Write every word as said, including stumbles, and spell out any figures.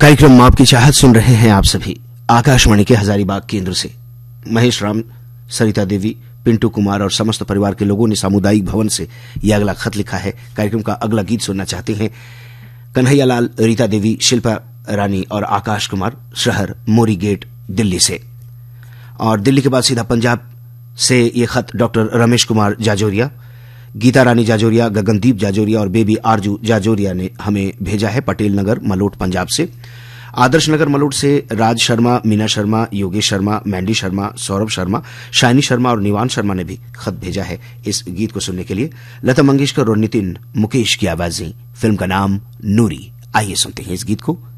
कार्यक्रम आपकी चाहत सुन रहे हैं आप सभी आकाशवाणी के हजारीबाग केंद्र से। महेश राम, सरिता देवी, पिंटू कुमार और समस्त परिवार के लोगों ने सामुदायिक भवन से यह अगला खत लिखा है। कार्यक्रम का अगला गीत सुनना चाहते हैं कन्हैया लाल, रीता देवी, शिल्पा रानी और आकाश कुमार, शहर मोरी गेट, दिल्ली से। और दिल्ली के बाद सीधा पंजाब से ये खत डॉक्टर रमेश कुमार जाजोरिया, गीता रानी जाजोरिया, गगनदीप जाजोरिया और बेबी आरजू जाजोरिया ने हमें भेजा है पटेल नगर मलोट पंजाब से। आदर्श नगर मलोट से राज शर्मा, मीना शर्मा, योगेश शर्मा, मैंडी शर्मा, सौरभ शर्मा, शाइनी शर्मा और निवान शर्मा ने भी खत भेजा है इस गीत को सुनने के लिए। लता मंगेशकर और नितिन मुकेश की आवाजें, फिल्म का नाम नूरी। आइए सुनते हैं इस गीत को।